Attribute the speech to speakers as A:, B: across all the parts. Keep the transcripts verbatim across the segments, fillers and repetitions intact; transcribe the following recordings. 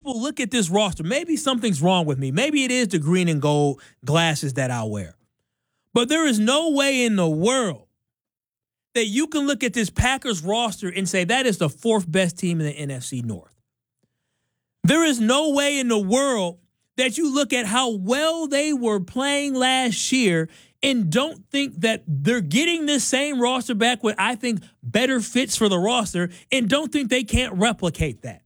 A: people look at this roster. Maybe something's wrong with me. Maybe it is the green and gold glasses that I wear. But there is no way in the world that you can look at this Packers roster and say that is the fourth best team in the N F C North. There is no way in the world that you look at how well they were playing last year and don't think that they're getting this same roster back with, I think, better fits for the roster and don't think they can't replicate that.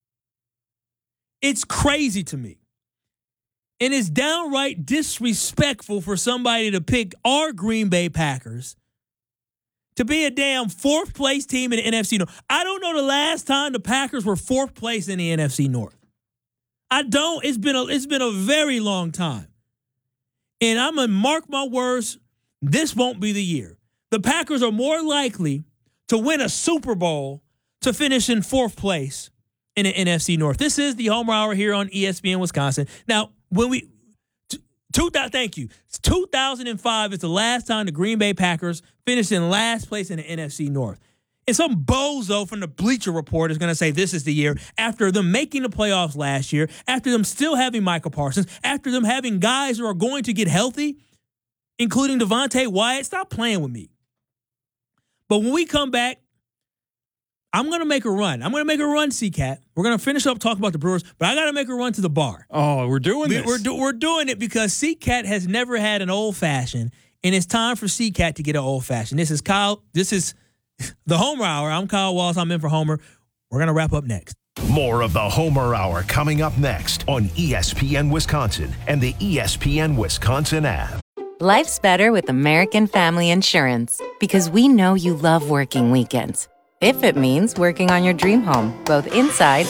A: It's crazy to me. And it's downright disrespectful for somebody to pick our Green Bay Packers to be a damn fourth place team in the N F C North. I don't know the last time the Packers were fourth place in the N F C North. I don't. It's been a, it's been a very long time. And I'm going to mark my words, this won't be the year. The Packers are more likely to win a Super Bowl to finish in fourth place in the N F C North. This is the Homer Hour here on E S P N Wisconsin. Now, when we two, thank you. two thousand five is the last time the Green Bay Packers finished in last place in the N F C North. And some bozo from the Bleacher Report is going to say this is the year after them making the playoffs last year, after them still having Michael Parsons, after them having guys who are going to get healthy, including Devontae Wyatt. Stop playing with me. But when we come back, I'm going to make a run. I'm going to make a run, C-Cat. We're going to finish up talking about the Brewers, but I got to make a run to the bar.
B: Oh, we're doing
A: we,
B: this.
A: We're, do, we're doing it because C-Cat has never had an old-fashioned, and it's time for C-Cat to get an old-fashioned. This is Kyle. This is the Homer Hour. I'm Kyle Wallace. I'm in for Homer. We're going to wrap up next.
C: More of the Homer Hour coming up next on E S P N Wisconsin and the E S P N Wisconsin app.
D: Life's better with American Family Insurance because we know you love working weekends. If it means working on your dream home, both inside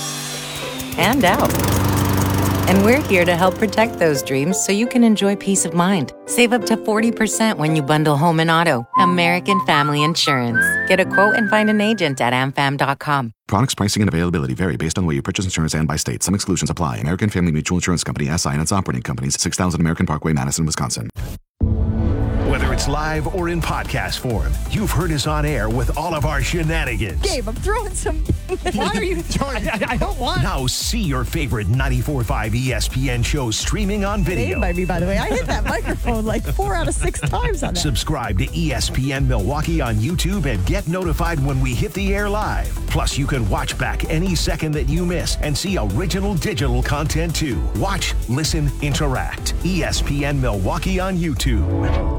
D: and out. And we're here to help protect those dreams so you can enjoy peace of mind. Save up to forty percent when you bundle home and auto. American Family Insurance. Get a quote and find an agent at am fam dot com.
E: Products, pricing, and availability vary based on where you purchase insurance and by state. Some exclusions apply. American Family Mutual Insurance Company, S I and its operating companies, six thousand American Parkway, Madison, Wisconsin.
C: Whether it's live or in podcast form, you've heard us on air with all of our shenanigans.
F: Gabe, I'm throwing some... Why are you throwing... I, I don't want...
C: Now see your favorite ninety-four point five E S P N shows streaming on video.
F: By me, by the way. I hit that microphone like four out of six times on that.
C: Subscribe to E S P N Milwaukee on YouTube and get notified when we hit the air live. Plus, you can watch back any second that you miss and see original digital content too. Watch, listen, interact. E S P N Milwaukee on YouTube.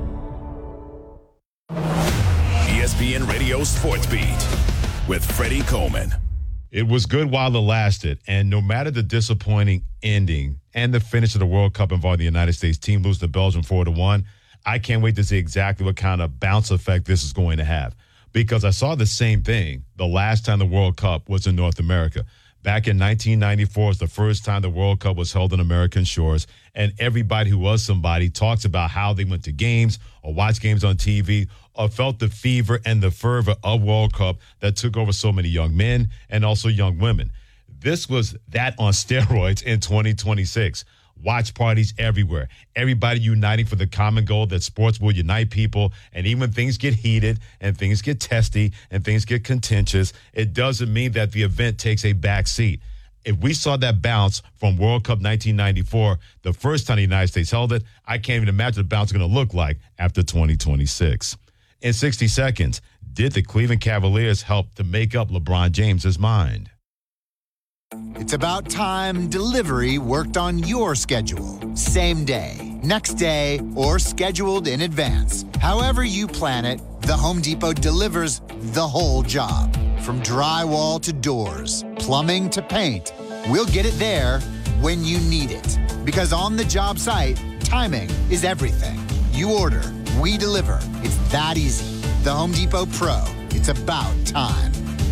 G: E S P N Radio Sports Beat with Freddie Coleman.
H: It was good while it lasted, and no matter the disappointing ending and the finish of the World Cup involving the United States team losing to Belgium four to one, I can't wait to see exactly what kind of bounce effect this is going to have. Because I saw the same thing the last time the World Cup was in North America. Back in nineteen ninety-four was the first time the World Cup was held on American shores, and everybody who was somebody talks about how they went to games or watched games on T V or felt the fever and the fervor of World Cup that took over so many young men and also young women. This was that on steroids in twenty twenty-six. Watch parties everywhere. Everybody uniting for the common goal that sports will unite people. And even when things get heated and things get testy and things get contentious, it doesn't mean that the event takes a back seat. If we saw that bounce from World Cup nineteen ninety-four, the first time the United States held it, I can't even imagine the bounce is going to look like after twenty twenty-six. In sixty seconds, did the Cleveland Cavaliers help to make up LeBron James's mind?
I: It's about time delivery worked on your schedule. Same day, next day, or scheduled in advance. However you plan it, the Home Depot delivers the whole job. From drywall to doors, plumbing to paint, we'll get it there when you need it. Because on the job site, timing is everything. You order, we deliver. It's that easy. The Home Depot Pro. It's about time.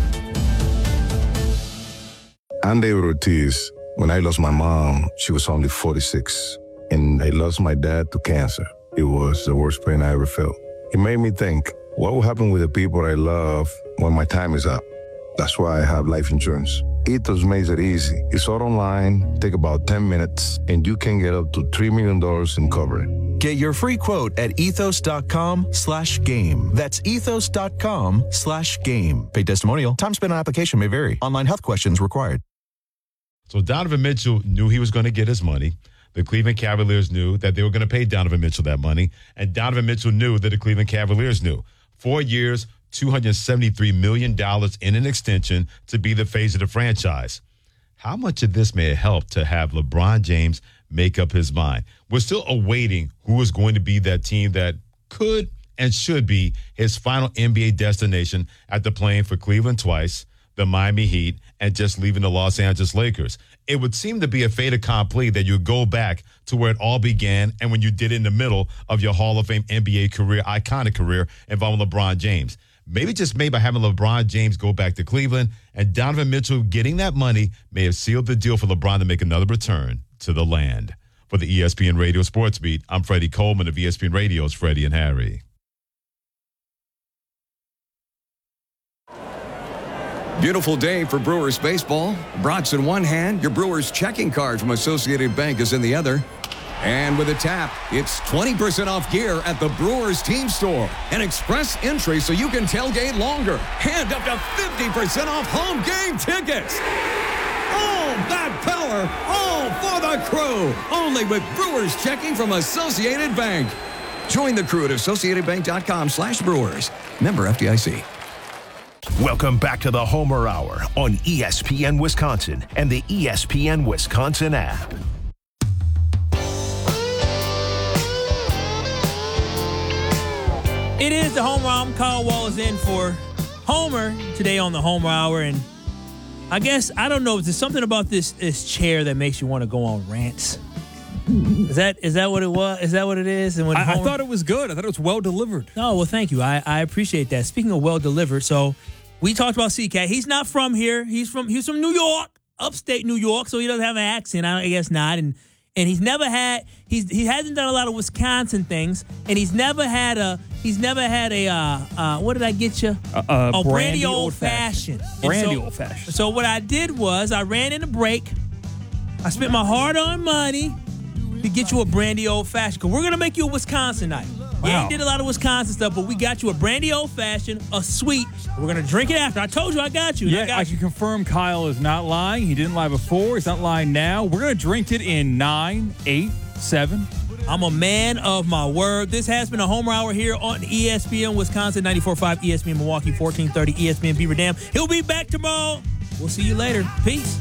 J: I'm David Ortiz. When I lost my mom, she was only forty-six. And I lost my dad to cancer. It was the worst pain I ever felt. It made me think, what will happen with the people I love when my time is up? That's why I have life insurance. Ethos makes it easy. It's all online, take about ten minutes, and you can get up to three million dollars in coverage.
K: Get your free quote at ethos.com slash game. That's ethos.com slash game. Paid testimonial. Time spent on application may vary. Online health questions required.
H: So Donovan Mitchell knew he was going to get his money. The Cleveland Cavaliers knew that they were going to pay Donovan Mitchell that money. And Donovan Mitchell knew that the Cleveland Cavaliers knew. Four years, two hundred seventy-three million dollars in an extension to be the face of the franchise. How much of this may have helped to have LeBron James make up his mind? We're still awaiting who is going to be that team that could and should be his final N B A destination after playing for Cleveland twice, the Miami Heat, and just leaving the Los Angeles Lakers. It would seem to be a fait accompli that you go back to where it all began and when you did it in the middle of your Hall of Fame N B A career, iconic career involving LeBron James. Maybe just maybe by having LeBron James go back to Cleveland and Donovan Mitchell getting that money may have sealed the deal for LeBron to make another return to the land. For the E S P N Radio Sports Beat, I'm Freddie Coleman of E S P N Radio's Freddie and Harry.
B: Beautiful day for Brewers baseball. Brats in one hand, your Brewers checking card from Associated Bank is in the other. And with a tap, it's twenty percent off gear at the Brewers team store. An express entry so you can tailgate longer. And up to fifty percent off home game tickets. All that power, all for the crew. Only with Brewers checking from Associated Bank. Join the crew at associatedbank.com slash Brewers. Member F D I C.
C: Welcome back to the Homer Hour on E S P N Wisconsin and the E S P N Wisconsin app.
A: It is the Homer Hour. Kyle Wall is in for Homer today on the Homer Hour. And I guess, I don't know, is there something about this, this chair that makes you want to go on rants? Is that is that what it was? Is that what it is? And when
L: I,
A: Homer,
L: I thought it was good. I thought it was well delivered.
A: Oh, well, thank you. I, I appreciate that. Speaking of well delivered, so we talked about C-Cat. He's not from here. He's from he's from New York, upstate New York, so he doesn't have an accent. I guess not. And and he's never had he's he hasn't done a lot of Wisconsin things, and he's never had a he's never had a uh, uh, what did I get you?
L: Uh, uh,
A: a
L: brandy,
A: brandy old,
L: old
A: fashioned.
L: fashioned. Brandy
A: so,
L: old fashioned.
A: So what I did was I ran in the break. I spent my hard-earned money to get you a brandy old fashioned. Cause we're gonna make you a Wisconsinite. We
L: Wow.
A: ain't did a lot of Wisconsin stuff, but we got you a brandy old fashioned, a sweet. We're gonna drink it after. I told you I got you.
L: Yeah,
A: I, got
L: I
A: you.
L: can confirm Kyle is not lying. He didn't lie before. He's not lying now. We're going to drink it in nine, eight, seven.
A: I'm a man of my word. This has been a Homer Hour here on E S P N Wisconsin, ninety-four point five E S P N Milwaukee, fourteen thirty E S P N Beaver Dam. He'll be back tomorrow. We'll see you later. Peace.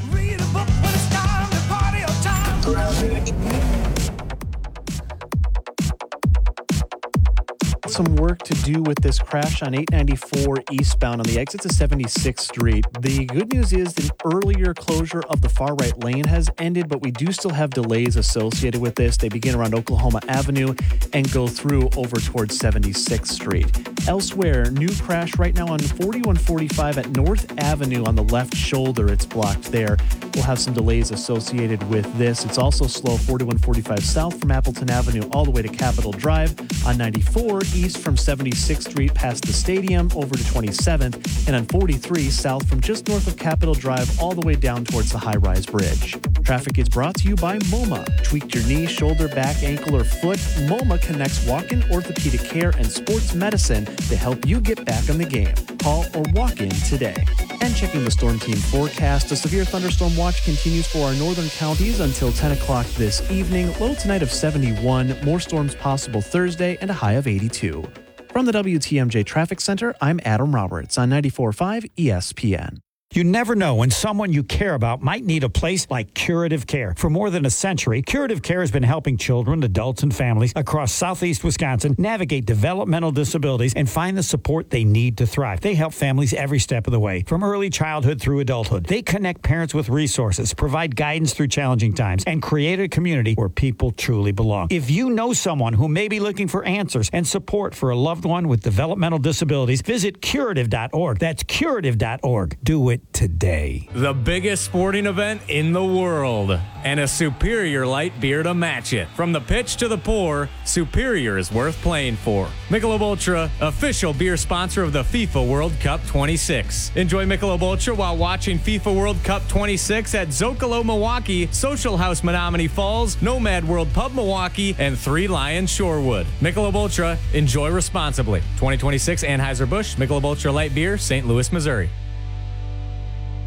M: Some work to do with this crash on eight ninety-four eastbound on the exit to seventy-sixth Street. The good news is an earlier closure of the far right lane has ended, but we do still have delays associated with this. They begin around Oklahoma Avenue and go through over towards seventy-sixth Street. Elsewhere, new crash right now on forty-one forty-five at North Avenue on the left shoulder. It's blocked there. We'll have some delays associated with this. It's also slow forty-one forty-five south from Appleton Avenue all the way to Capitol Drive on ninety-four east from seventy-sixth Street past the stadium over to twenty-seventh, and on forty-three south from just north of Capitol Drive all the way down towards the high-rise bridge. Traffic is brought to you by MoMA. Tweaked your knee, shoulder, back, ankle, or foot? MoMA connects walk-in orthopedic care and sports medicine to help you get back on the game. Call or walk in today. And checking the Storm Team forecast, a severe thunderstorm watch continues for our northern counties until ten o'clock this evening. Low tonight of seventy-one, more storms possible Thursday, and a high of eighty-two. From the W T M J Traffic Center, I'm Adam Roberts on ninety-four point five E S P N.
N: You never know when someone you care about might need a place like Curative Care. For more than a century, Curative Care has been helping children, adults, and families across southeast Wisconsin navigate developmental disabilities and find the support they need to thrive. They help families every step of the way, from early childhood through adulthood. They connect parents with resources, provide guidance through challenging times, and create a community where people truly belong. If you know someone who may be looking for answers and support for a loved one with developmental disabilities, visit curative dot org. That's curative dot org. Do it today.
O: The biggest sporting event in the world, and a Superior light beer to match it. From the pitch to the pour, Superior is worth playing for. Michelob Ultra, official beer sponsor of the FIFA World Cup twenty-six. Enjoy Michelob Ultra while watching FIFA World Cup twenty-six at Zocalo Milwaukee, Social House Menominee Falls, Nomad World Pub Milwaukee, and Three Lions Shorewood. Michelob Ultra, enjoy responsibly. twenty twenty-six Anheuser-Busch, Michelob Ultra Light Beer, Saint Louis, Missouri.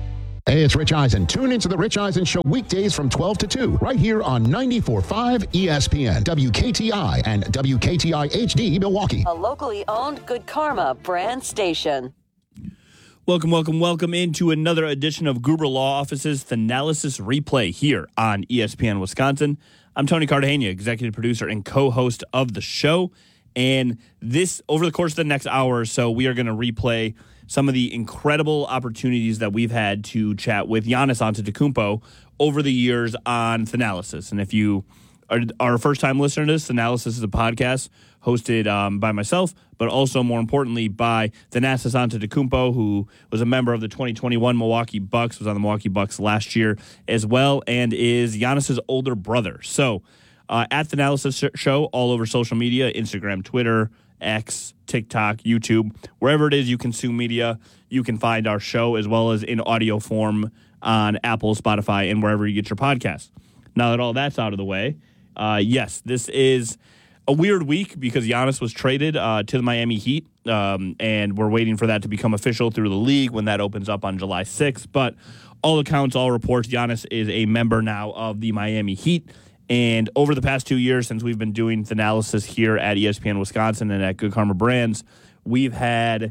P: Hey, it's Rich Eisen. Tune into the Rich Eisen Show weekdays from twelve to two, right here on ninety-four point five E S P N, W K T I, and W K T I H D Milwaukee.
Q: A locally owned Good Karma brand station.
R: Welcome, welcome, welcome into another edition of Gruber Law Office's Thanalysis Replay here on E S P N Wisconsin. I'm Tony Cartagena, executive producer and co-host of the show. And this, over the course of the next hour or so, we are going to replay some of the incredible opportunities that we've had to chat with Giannis Antetokounmpo over the years on Thanalysis. And if you are, are a first-time listener to this, Thanalysis is a podcast hosted um, by myself, but also, more importantly, by Thanasis Antetokounmpo, who was a member of the twenty twenty-one Milwaukee Bucks, was on the Milwaukee Bucks last year as well, and is Giannis's older brother. So, uh, at Thanalysis Show, all over social media, Instagram, Twitter, X, TikTok, YouTube, wherever it is you consume media, you can find our show as well as in audio form on Apple, Spotify, and wherever you get your podcasts. Now that all that's out of the way, uh, yes, this is a weird week because Giannis was traded uh, to the Miami Heat, um, and we're waiting for that to become official through the league when that opens up on July sixth. But all accounts, all reports, Giannis is a member now of the Miami Heat. And over the past two years since we've been doing Thanalysis here at E S P N Wisconsin and at Good Karma Brands, we've had,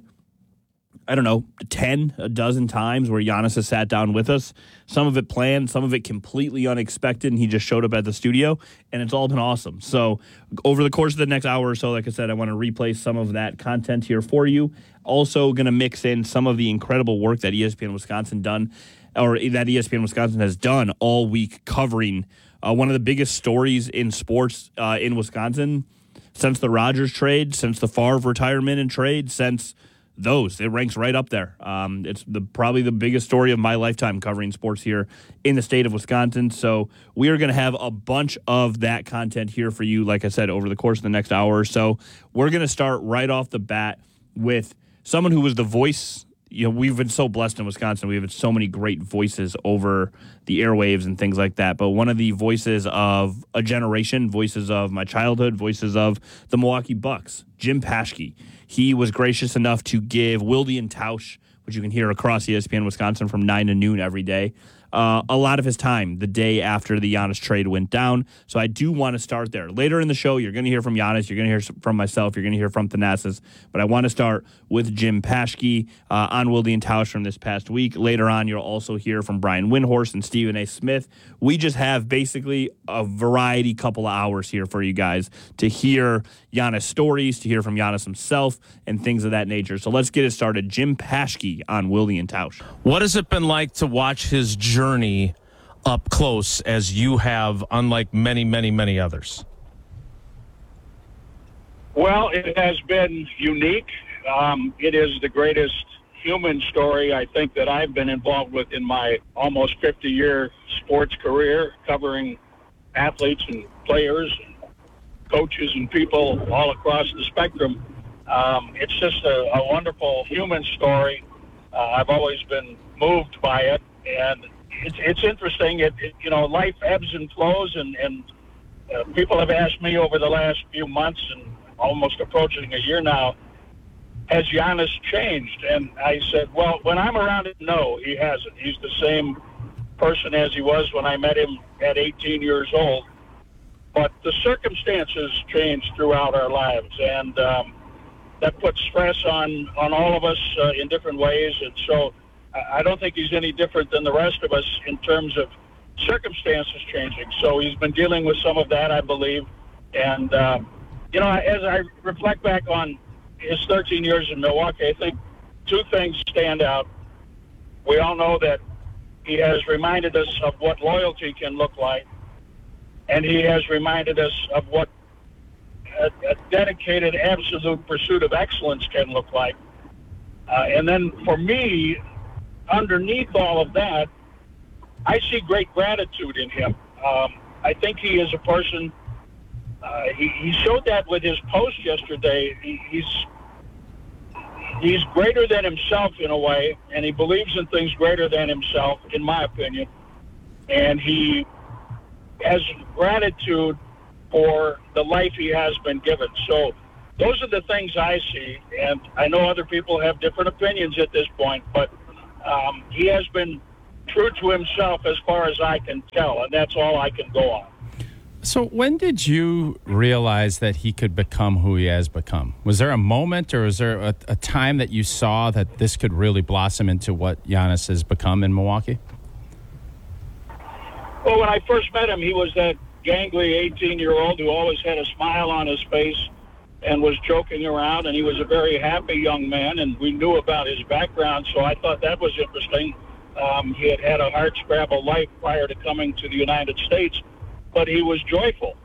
R: I don't know, ten, a dozen times where Giannis has sat down with us. Some of it planned, some of it completely unexpected, and he just showed up at the studio, and it's all been awesome. So over the course of the next hour or so, like I said, I want to replay some of that content here for you. Also going to mix in some of the incredible work that E S P N Wisconsin done, or that E S P N Wisconsin has done all week covering Uh, one of the biggest stories in sports uh, in Wisconsin since the Rodgers trade, since the Favre retirement and trade, since those. It ranks right up there. Um, it's the probably the biggest story of my lifetime covering sports here in the state of Wisconsin. So we are going to have a bunch of that content here for you, like I said, over the course of the next hour or so. We're going to start right off the bat with someone who was the voice. You know, we've been so blessed in Wisconsin. We have so many great voices over the airwaves and things like that. But one of the voices of a generation, voices of my childhood, voices of the Milwaukee Bucks, Jim Paschke. He was gracious enough to give Wilde and Tausch, which you can hear across E S P N Wisconsin from nine to noon every day, uh, a lot of his time the day after the Giannis trade went down. So I do want to start there. Later in the show, you're going to hear from Giannis. You're going to hear from myself. You're going to hear from Thanasis. But I want to start with Jim Paschke uh, on Wilde and Tausch from this past week. Later on, you'll also hear from Brian Windhorst and Stephen A. Smith. We just have basically a variety couple of hours here for you guys to hear Giannis stories, to hear from Giannis himself, and things of that nature. So let's get it started. Jim Paschke on Wilde and Tausch.
S: What has it been like to watch his journey up close as you have, unlike many, many, many others?
T: Well, it has been unique. Um, it is the greatest human story I think that I've been involved with in my almost fifty-year sports career, covering athletes and players and coaches and people all across the spectrum. Um, it's just a, a wonderful human story. Uh, I've always been moved by it, and it's, it's interesting. It, it, you know, life ebbs and flows, and, and uh, people have asked me over the last few months and almost approaching a year now, has Giannis changed? And I said, well, when I'm around him, no, he hasn't. He's the same person as he was when I met him at eighteen years old. But the circumstances change throughout our lives, and um, that puts stress on, on all of us uh, in different ways. And so I don't think he's any different than the rest of us in terms of circumstances changing. So he's been dealing with some of that, I believe. And, uh, you know, as I reflect back on his thirteen years in Milwaukee, I think two things stand out. We all know that he has reminded us of what loyalty can look like, and he has reminded us of what a, a dedicated, absolute pursuit of excellence can look like. Uh, and then for me, underneath all of that, I see great gratitude in him. Um, I think he is a person, uh, he, he showed that with his post yesterday. He, he's he's greater than himself in a way, and he believes in things greater than himself, in my opinion. And he has gratitude for the life he has been given. So those are the things I see, and I know other people have different opinions at this point, but um, he has been true to himself as far as I can tell, and that's all I can go on.
U: So when did you realize that he could become who he has become? Was there a moment or was there a, a time that you saw that this could really blossom into what Giannis has become in Milwaukee?
T: Well, when I first met him, he was that gangly eighteen-year-old who always had a smile on his face and was joking around, and he was a very happy young man, and we knew about his background, so I thought that was interesting. Um, he had had a hard-scrabble life prior to coming to the United States, but he was joyful.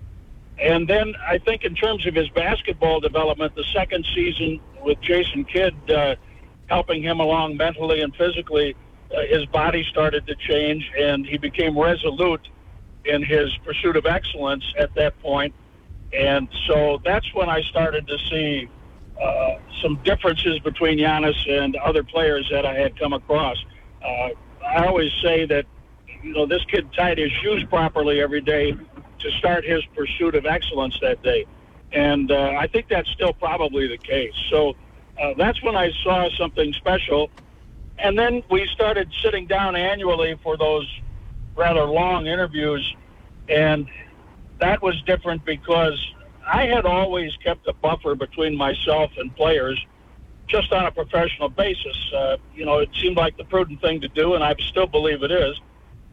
T: And then I think in terms of his basketball development, the second season with Jason Kidd uh, helping him along mentally and physically, uh, his body started to change, and he became resolute in his pursuit of excellence at that point. And so that's when I started to see uh, some differences between Giannis and other players that I had come across. Uh, I always say that, you know, this kid tied his shoes properly every day to start his pursuit of excellence that day. And uh, I think that's still probably the case. So uh, that's when I saw something special. And then we started sitting down annually for those rather long interviews. And that was different because I had always kept a buffer between myself and players just on a professional basis. Uh, you know, it seemed like the prudent thing to do, and I still believe it is.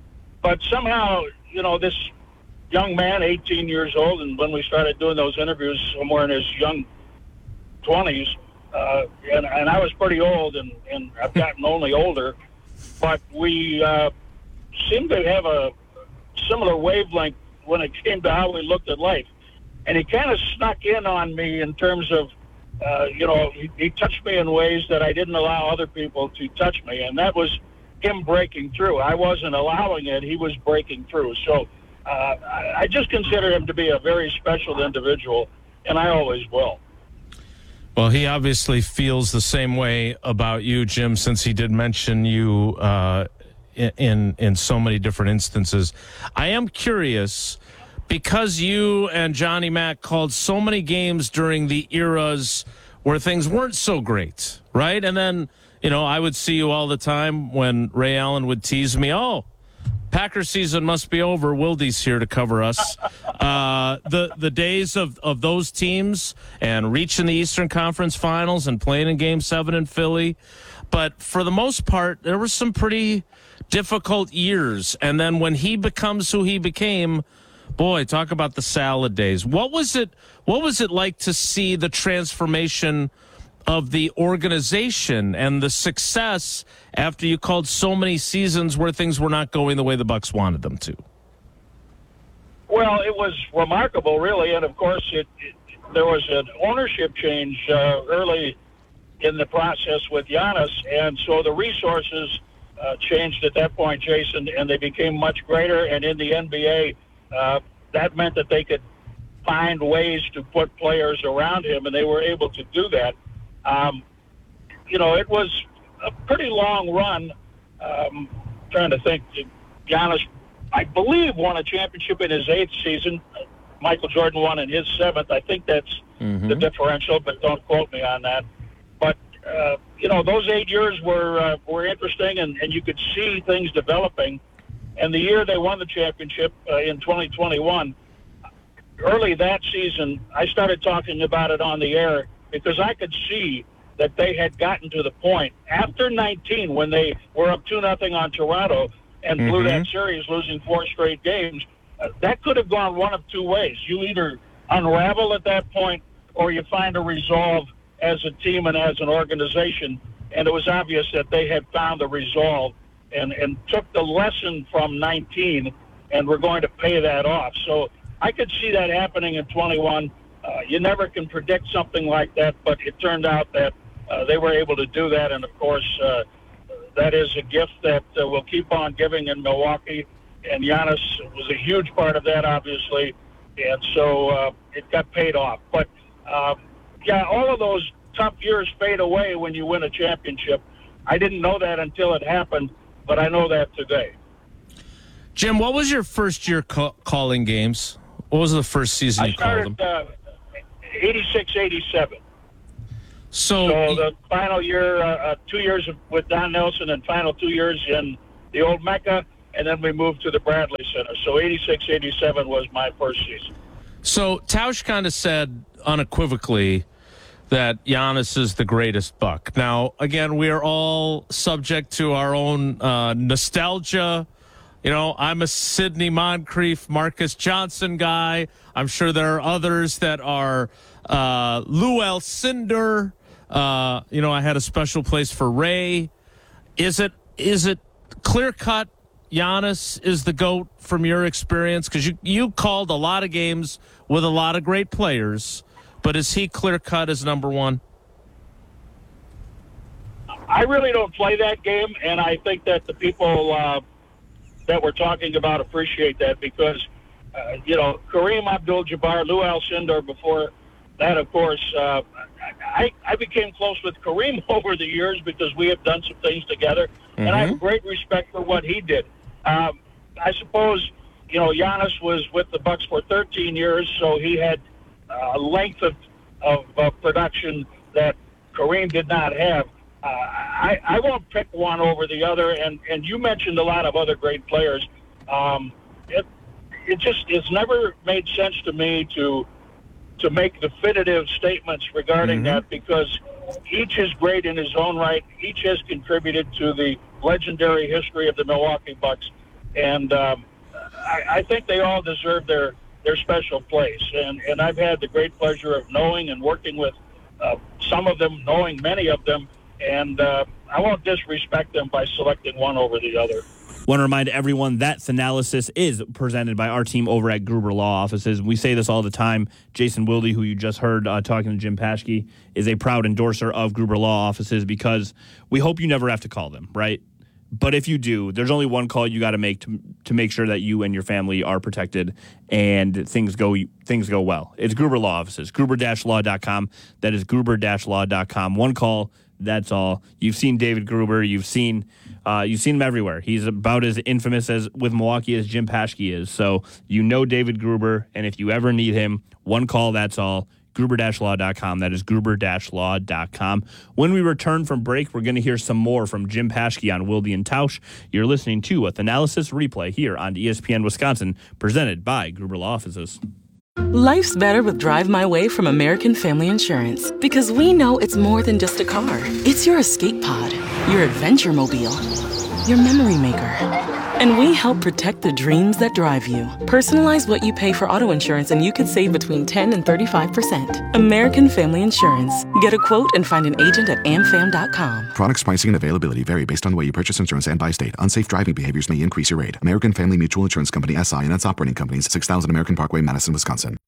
T: But somehow, you know, this young man, eighteen years old, and when we started doing those interviews, somewhere in his young twenties, uh, and, and I was pretty old, and, and I've gotten only older, but we uh, seemed to have a similar wavelength when it came to how we looked at life. And he kind of snuck in on me in terms of, uh, you know, he, he touched me in ways that I didn't allow other people to touch me, and that was him breaking through. I wasn't allowing it. He was breaking through. So uh, I, I just consider him to be a very special individual, and I always will.
S: Well, he obviously feels the same way about you, Jim, since he did mention you uh, in in so many different instances. I am curious, because you and Johnny Mac called so many games during the eras where things weren't so great, right? And then, you know, I would see you all the time when Ray Allen would tease me, oh, Packer season must be over. Wildy's here to cover us. Uh, the the days of, of those teams and reaching the Eastern Conference Finals and playing in Game seven in Philly. But for the most part, there were some pretty difficult years. And then when he becomes who he became, boy, talk about the salad days. What was it, what was it like to see the transformation of the organization and the success after you called so many seasons where things were not going the way the Bucs wanted them to?
T: Well, it was remarkable, really, and of course, it, it there was an ownership change uh, early in the process with Giannis, and so the resources uh, changed at that point, Jason, and they became much greater. And in the N B A, uh, that meant that they could find ways to put players around him, and they were able to do that. Um, you know, it was a pretty long run. Um, trying to think, Giannis, I believe, won a championship in his eighth season. Michael Jordan won in his seventh. I think that's mm-hmm. the differential, but don't quote me on that. But, uh, you know, those eight years were uh, were interesting, and, and you could see things developing. And the year they won the championship uh, in twenty twenty-one, early that season, I started talking about it on the air because I could see that they had gotten to the point after nineteen, when they were up two nothing on Toronto and blew mm-hmm. that series, losing four straight games. Uh, that could have gone one of two ways. You either unravel at that point or you find a resolve as a team and as an organization. And it was obvious that they had found the resolve and, and took the lesson from nineteen and were going to pay that off. So I could see that happening in twenty-one. Uh, you never can predict something like that, but it turned out that uh, they were able to do that. And, of course, uh, that is a gift that uh, we'll keep on giving in Milwaukee. And Giannis was a huge part of that, obviously. And so uh, it got paid off. But, um, yeah, all of those tough years fade away when you win a championship. I didn't know that until it happened, but I know that today.
S: Jim, what was your first year ca- calling games? What was the first season
T: I
S: you
T: started,
S: called them?
T: Uh, eighty-six eighty-seven.
S: So,
T: so the final year, uh, uh, two years with Don Nelson and final two years in the old Mecca, and then we moved to the Bradley Center. So eighty-six eighty-seven was my first season.
S: So Tausch kind of said unequivocally that Giannis is the greatest Buck. Now, again, we are all subject to our own uh, nostalgia. You know, I'm a Sidney Moncrief, Marcus Johnson guy. I'm sure there are others that are uh, Lou Alcindor. Uh, you know, I had a special place for Ray. Is it is it clear-cut Giannis is the GOAT from your experience? Because you, you called a lot of games with a lot of great players, but is he clear-cut as number one?
T: I really don't play that game, and I think that the people uh, that we're talking about appreciate that because, uh, you know, Kareem Abdul-Jabbar, Lou Alcindor before that, of course, uh, I, I became close with Kareem over the years because we have done some things together, mm-hmm. and I have great respect for what he did. Um, I suppose, you know, Giannis was with the Bucks for thirteen years, so he had a length of, of uh, production that Kareem did not have. Uh, I, I won't pick one over the other, and, and you mentioned a lot of other great players. Um, it, it just it's never made sense to me to to make definitive statements regarding mm-hmm. that because each is great in his own right. Each has contributed to the legendary history of the Milwaukee Bucks, and um, I, I think they all deserve their, their special place. And, and I've had the great pleasure of knowing and working with uh, some of them, knowing many of them, and uh, I won't disrespect them by selecting one over the other.
R: Want to remind everyone that Thanalysis is presented by our team over at Gruber Law Offices. We say this all the time. Jason Wilde, who you just heard uh, talking to Jim Paschke, is a proud endorser of Gruber Law Offices because we hope you never have to call them, right? But if you do, there's only one call you got to make to to make sure that you and your family are protected and things go things go well. It's Gruber Law Offices, gruber dash law dot com. That is gruber dash law dot com. One call, that's all. You've seen David Gruber. You've seen uh, you've seen him everywhere. He's about as infamous as with Milwaukee as Jim Paschke is. So you know David Gruber, and if you ever need him, one call, that's all. gruber dash law dot com. That is gruber dash law dot com. When we return from break, we're going to hear some more from Jim Paschke on Wilde and Tausch. You're listening to a Thanalysis replay here on E S P N Wisconsin, presented by Gruber Law Offices.
D: Life's better with Drive My Way from American Family Insurance because we know it's more than just a car. It's your escape pod, your adventure mobile, your memory maker. And we help protect the dreams that drive you. Personalize what you pay for auto insurance and you could save between ten and thirty-five percent. American Family Insurance. Get a quote and find an agent at am fam dot com.
E: Products, pricing, and availability vary based on the way you purchase insurance and by state. Unsafe driving behaviors may increase your rate. American Family Mutual Insurance Company, S I and its operating companies, six thousand American Parkway, Madison, Wisconsin.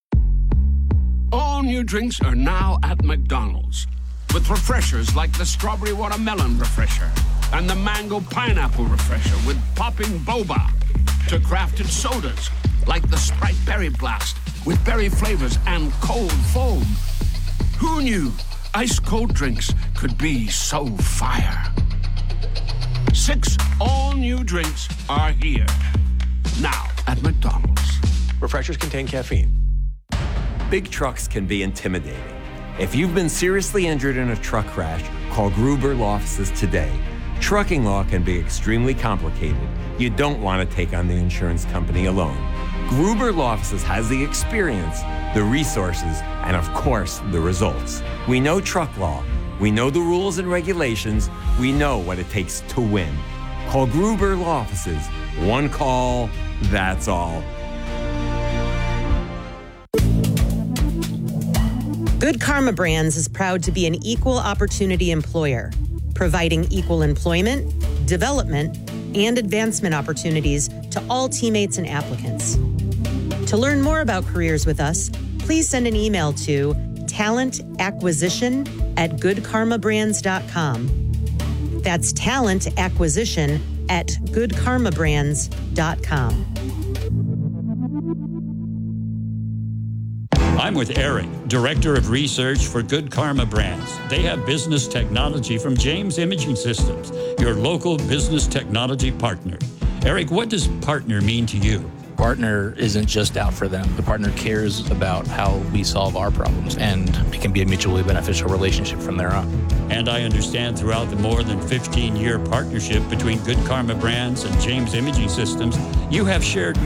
V: All new drinks are now at McDonald's with refreshers like the Strawberry Watermelon Refresher and the Mango Pineapple Refresher with popping boba, to crafted sodas like the Sprite Berry Blast with berry flavors and cold foam. Who knew ice cold drinks could be so fire? Six all-new drinks are here now at McDonald's.
W: Refreshers contain caffeine. Big trucks can be intimidating. If you've been seriously injured in a truck crash, call Gruber Law Offices today. Trucking law can be extremely complicated. You don't want to take on the insurance company alone. Gruber Law Offices has the experience, the resources, and of course, the results. We know truck law. We know the rules and regulations. We know what it takes to win. Call Gruber Law Offices. One call, that's all.
X: Good Karma Brands is proud to be an equal opportunity employer, providing equal employment, development, and advancement opportunities to all teammates and applicants. To learn more about careers with us, please send an email to talent acquisition at good karma brands dot com. That's talent acquisition at good karma brands dot com.
Y: I'm with Eric, Director of Research for Good Karma Brands. They have business technology from James Imaging Systems, your local business technology partner. Eric, what does partner mean to you?
F: partner isn't just out for them. The partner cares about how we solve our problems, and it can be a mutually beneficial relationship from there on.
Y: And I understand throughout the more than fifteen-year partnership between Good Karma Brands and James Imaging Systems, you have shared